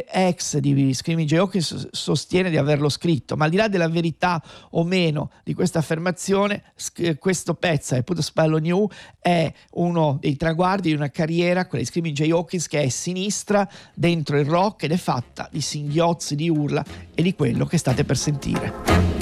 ex di Screaming Jay Hawkins sostiene di averlo scritto, ma al di là della verità o meno di questa affermazione, questo pezzo, I Put a Spell on You, è uno dei traguardi di una carriera, quella di Screaming Jay Hawkins, che è sinistra dentro il rock ed è fatta di singhiozzi, di urla e di quello che state per sentire.